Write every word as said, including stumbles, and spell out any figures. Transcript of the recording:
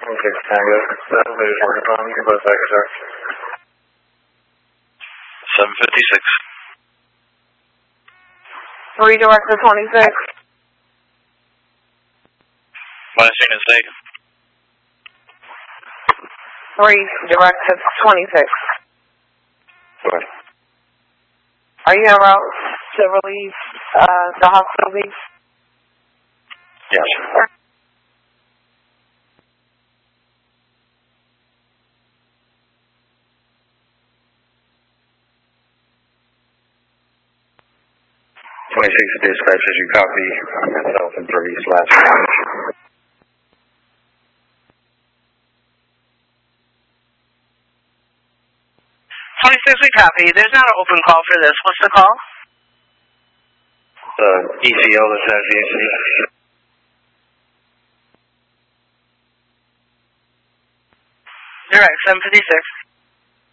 Okay, Tango. seven fifty-six, you can both back, sir. seven fifty-six. Redirect to twenty-six. Last unit state. Redirect to twenty-six. Sorry. Are you en route to relieve uh, the hospital base? Yes. twenty-six dispatch, as you copy, myself and three slash one. twenty-six, we copy. There's not an open call for this. What's the call? The E C L that says the incident. Direct, seven fifty-six.